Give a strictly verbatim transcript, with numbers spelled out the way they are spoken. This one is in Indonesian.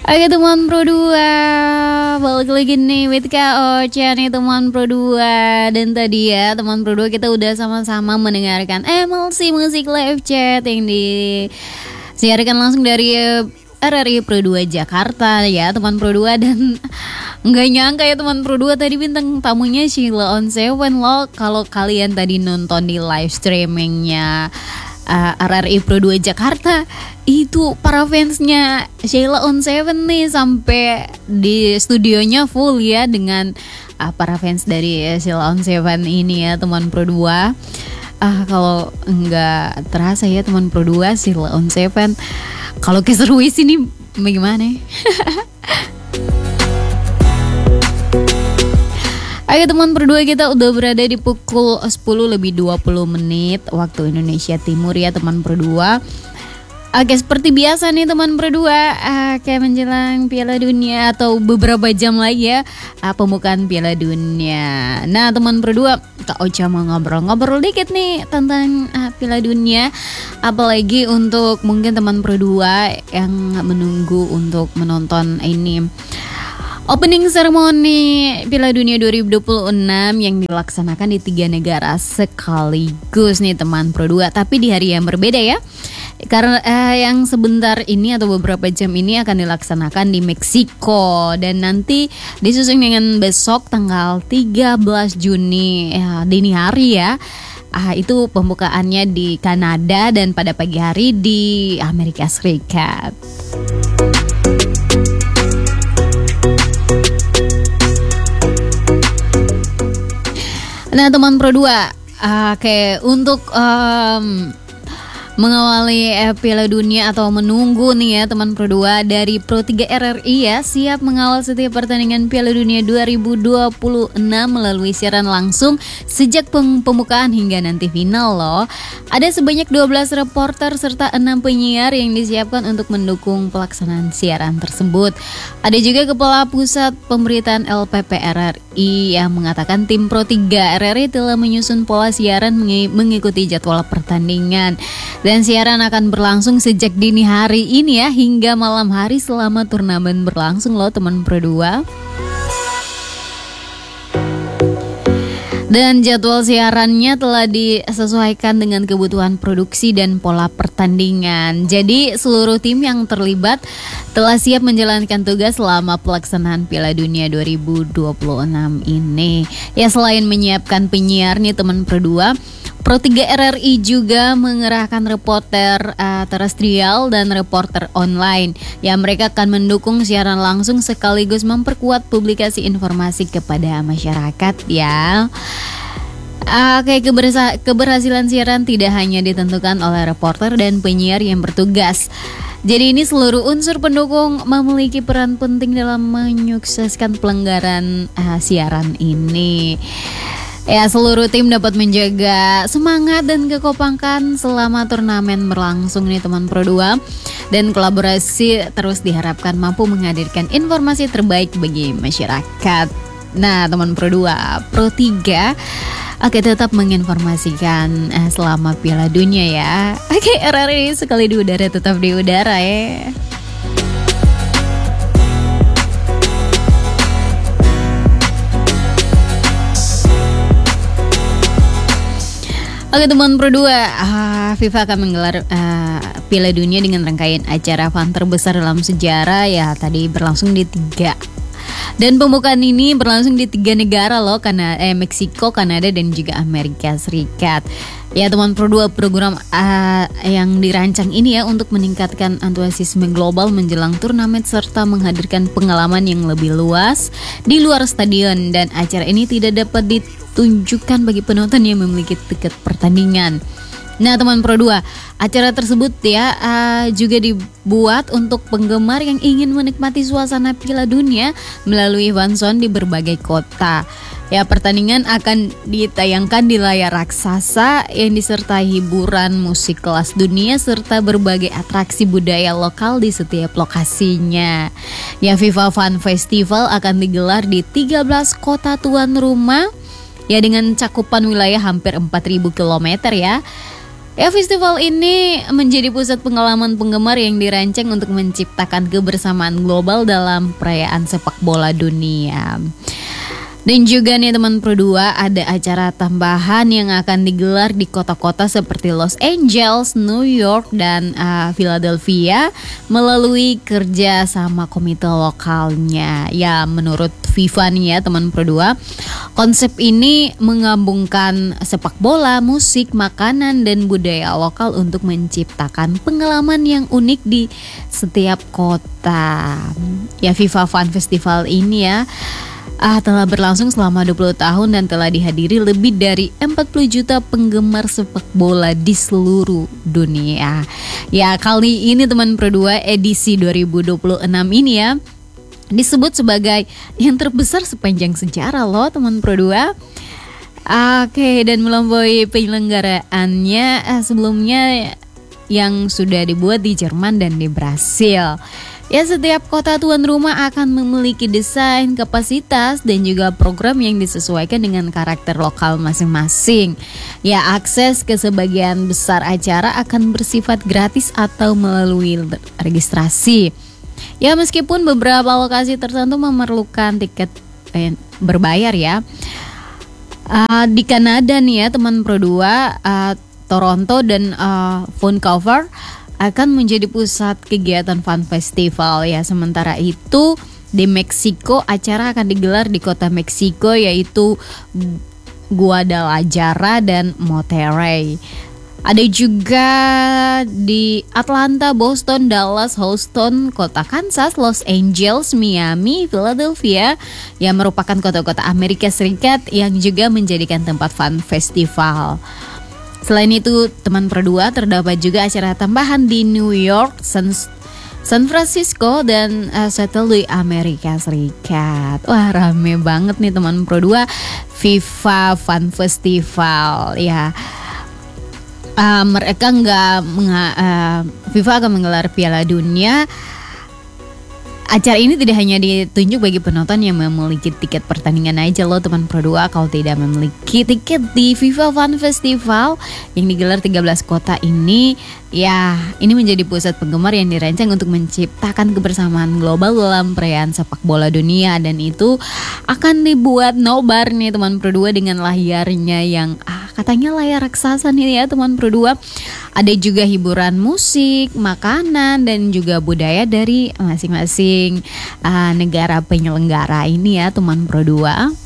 Oke teman Pro dua, balik lagi nih with Kak Ocha nih teman Pro dua. Dan tadi ya teman Pro dua kita udah sama-sama mendengarkan M L C Musik Live Chat yang disiarkan langsung dari R R I Pro dua Jakarta ya teman Pro dua. Dan nggak nyangka ya teman Pro dua, tadi bintang tamunya Sheila on Seven loh. Kalau kalian tadi nonton di live streamingnya uh, R R I Pro dua Jakarta, itu para fansnya Sheila on Seven nih sampai di studionya full ya dengan uh, para fans dari Sheila on Seven ini ya teman Pro dua. Ah, kalau nggak terasa ya teman Pro dua, Sheila on Seven kalau keseruis ini bagaimana? Ayo teman Pro dua, kita udah berada di pukul sepuluh lebih dua puluh menit waktu Indonesia Timur ya teman Pro dua. Oke, seperti biasa nih teman Pro dua, uh, kayak menjelang Piala Dunia atau beberapa jam lagi ya uh, pembukaan Piala Dunia. Nah teman Pro dua, Kak Ocha mau ngobrol-ngobrol dikit nih tentang uh, Piala Dunia. Apalagi untuk mungkin teman Pro dua yang menunggu untuk menonton ini opening ceremony Piala Dunia dua ribu dua puluh enam yang dilaksanakan di tiga negara sekaligus nih teman Pro dua, tapi di hari yang berbeda ya. Karena eh, yang sebentar ini atau beberapa jam ini akan dilaksanakan di Meksiko, dan nanti disusul dengan besok tanggal tiga belas Juni ya, dini hari ya. Ah, itu pembukaannya di Kanada dan pada pagi hari di Amerika Serikat. Nah teman Pro dua, uh, kayak untuk um, mengawali eh, Piala Dunia atau menunggu nih ya teman Pro dua, dari Pro tiga R R I ya siap mengawal setiap pertandingan Piala Dunia dua ribu dua puluh enam melalui siaran langsung sejak pembukaan hingga nanti final loh. Ada sebanyak dua belas reporter serta enam penyiar yang disiapkan untuk mendukung pelaksanaan siaran tersebut. Ada juga Kepala Pusat Pemberitaan L P P R R I yang mengatakan tim Pro tiga R R I telah menyusun pola siaran mengikuti jadwal pertandingan. Dan siaran akan berlangsung sejak dini hari ini ya hingga malam hari selama turnamen berlangsung loh teman Pro dua. Dan jadwal siarannya telah disesuaikan dengan kebutuhan produksi dan pola pertandingan. Jadi seluruh tim yang terlibat telah siap menjalankan tugas selama pelaksanaan Piala Dunia dua ribu dua puluh enam ini. Ya selain menyiapkan penyiar nih teman Pro dua, Pro tiga R R I juga mengerahkan reporter uh, terestrial dan reporter online. Ya mereka akan mendukung siaran langsung sekaligus memperkuat publikasi informasi kepada masyarakat ya. Oke, okay, kebersa- keberhasilan siaran tidak hanya ditentukan oleh reporter dan penyiar yang bertugas. Jadi ini seluruh unsur pendukung memiliki peran penting dalam menyukseskan pelanggaran uh, siaran ini. Ya, seluruh tim dapat menjaga semangat dan kekompakan selama turnamen berlangsung nih teman Pro dua. Dan kolaborasi terus diharapkan mampu menghadirkan informasi terbaik bagi masyarakat. Nah teman Pro dua, Pro tiga oke tetap menginformasikan eh, selama Piala Dunia ya. Oke, R R I sekali di udara tetap di udara ya. Oke teman Pro dua, uh, FIFA akan menggelar uh, Piala Dunia dengan rangkaian acara fun terbesar dalam sejarah ya, tadi berlangsung di tiga. Dan pembukaan ini berlangsung di tiga negara loh, karena eh, Meksiko, Kanada dan juga Amerika Serikat. Ya teman Pro dua, program uh, yang dirancang ini ya untuk meningkatkan antusiasme global menjelang turnamen serta menghadirkan pengalaman yang lebih luas di luar stadion, dan acara ini tidak dapat ditunjukkan bagi penonton yang memiliki tiket pertandingan. Nah teman Pro dua, acara tersebut ya uh, juga dibuat untuk penggemar yang ingin menikmati suasana Piala Dunia melalui fanzone di berbagai kota. Ya pertandingan akan ditayangkan di layar raksasa yang disertai hiburan musik kelas dunia serta berbagai atraksi budaya lokal di setiap lokasinya. Ya FIFA Fun Festival akan digelar di tiga belas kota tuan rumah ya dengan cakupan wilayah hampir empat ribu kilometer ya. Ya, festival ini menjadi pusat pengalaman penggemar yang dirancang untuk menciptakan kebersamaan global dalam perayaan sepak bola dunia. Dan juga nih teman Pro dua, ada acara tambahan yang akan digelar di kota-kota seperti Los Angeles, New York, dan uh, Philadelphia melalui kerja sama komite lokalnya. Ya, menurut FIFA nih ya teman Pro dua, konsep ini menggabungkan sepak bola, musik, makanan, dan budaya lokal untuk menciptakan pengalaman yang unik di setiap kota. Ya, FIFA Fun Festival ini ya Ah, telah berlangsung selama dua puluh tahun dan telah dihadiri lebih dari empat puluh juta penggemar sepak bola di seluruh dunia. Ya, kali ini teman Pro dua edisi dua ribu dua puluh enam ini ya disebut sebagai yang terbesar sepanjang sejarah loh teman Pro dua. Oke, dan melampaui penyelenggaraannya eh, sebelumnya yang sudah dibuat di Jerman dan di Brasil. Ya, setiap kota tuan rumah akan memiliki desain, kapasitas, dan juga program yang disesuaikan dengan karakter lokal masing-masing. Ya, akses ke sebagian besar acara akan bersifat gratis atau melalui registrasi. Ya, meskipun beberapa lokasi tertentu memerlukan tiket eh, berbayar ya. Uh, di Kanada nih ya teman Pro dua, uh, Toronto dan uh, Vancouver akan menjadi pusat kegiatan Fun Festival ya. Sementara itu di Meksiko acara akan digelar di kota Meksiko yaitu Guadalajara dan Monterrey. Ada juga di Atlanta, Boston, Dallas, Houston, kota Kansas, Los Angeles, Miami, Philadelphia yang merupakan kota-kota Amerika Serikat yang juga menjadikan tempat Fun Festival. Selain itu, teman Pro dua, terdapat juga acara tambahan di New York, San, San Francisco, dan uh, Seattle di Amerika Serikat. Wah, rame banget nih teman Pro dua, FIFA Fun Festival ya. Uh, mereka nggak uh, FIFA akan menggelar Piala Dunia. Acara ini tidak hanya ditunjuk bagi penonton yang memiliki tiket pertandingan aja loh teman Pro dua. Kalau tidak memiliki tiket di FIFA Fun Festival yang digelar tiga belas kota ini, ya ini menjadi pusat penggemar yang dirancang untuk menciptakan kebersamaan global dalam perayaan sepak bola dunia. Dan itu akan dibuat nobar nih teman Pro dua dengan layarnya yang ah, katanya layar raksasa nih ya teman Pro dua. Ada juga hiburan musik, makanan, dan juga budaya dari masing-masing uh, negara penyelenggara ini ya teman Pro dua.